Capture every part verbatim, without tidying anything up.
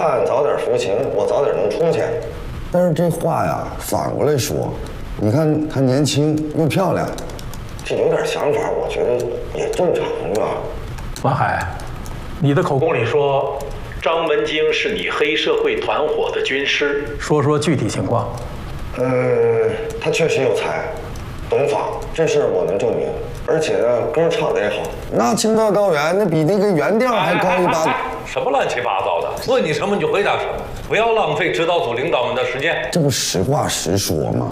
盼早点服刑，我早点能出去。但是这话呀，反过来说，你看她年轻又漂亮，这有点想法，我觉得也正常是吧？ 王海，你的口供里说张文京是你黑社会团伙的军师，说说具体情况。 呃，他确实有才，懂法，这事我能证明。而且呢，歌唱的也好。那青藏高原那比那个原调还高一把。 什么乱七八糟的？问你什么你就回答什么，不要浪费指导组领导们的时间。 这不实话实说吗？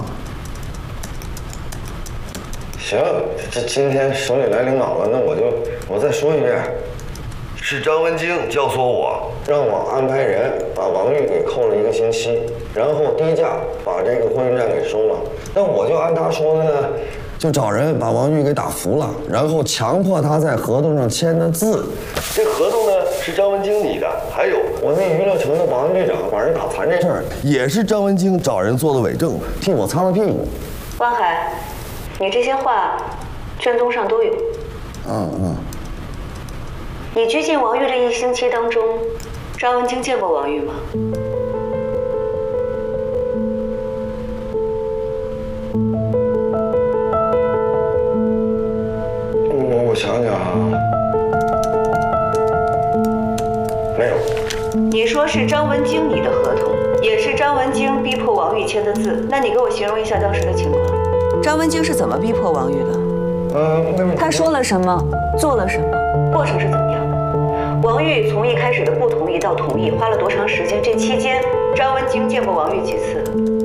行，这今天省里来领导了，那我就我再说一遍，是张文京教唆我，让我安排人把王玉给扣了一个星期，然后低价把这个婚姻债给收了。那我就按他说的呢，就找人把王玉给打服了，然后强迫他在合同上签的字。这合同呢是张文京拟的，还有我那娱乐城的保安队长把人打残这事儿，也是张文京找人做的伪证，替我擦了屁股。 汪海，你这些话卷宗上都有。 嗯嗯。 你拘禁王玉这一星期当中，张文京见过王玉吗？ 我我想想啊，没有。 你说是张文京拟的合同，也是张文京逼迫王玉签的字，那你给我形容一下当时的情况。张文京是怎么逼迫王玉的？ 呃，那他说了什么，做了什么，过程是怎么样的？王玉从一开始的不同意到同意，花了多长时间？这期间，张文京见过王玉几次？